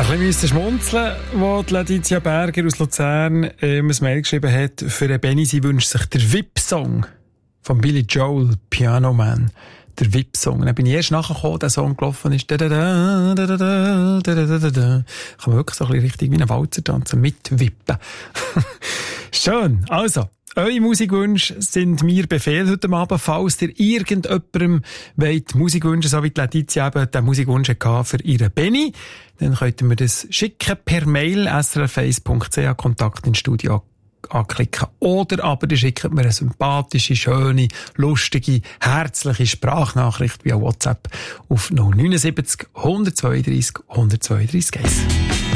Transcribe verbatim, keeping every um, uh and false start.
Ein bisschen schmunzeln, wo die Laetitia Berger aus Luzern ähm, ein Mail geschrieben hat, für den Benni, sie wünscht sich den V I P-Song von Billy Joel, Piano Man. Der V I P-Song. Dann bin ich erst nachgekommen, der Song gelaufen ist. Da, da, da, da, da, da, da, da, da, da. Kann man wirklich so ein bisschen richtig wie ein Walzer tanzen, mit Wippen. Schön. Also, eure Musikwünsche sind mir Befehl heute Abend. Falls ihr irgendjemandem wollt Musikwünsche, so wie die Laetitia eben den Musikwunsch hatte für ihren Benni, dann könnt ihr mir das schicken per Mail, s r f eins punkt c h, Kontakt ins Studio anklicken. Oder aber ihr schickt mir eine sympathische, schöne, lustige, herzliche Sprachnachricht via WhatsApp auf null neun sieben null, eins zwei drei, eins zwei drei eins.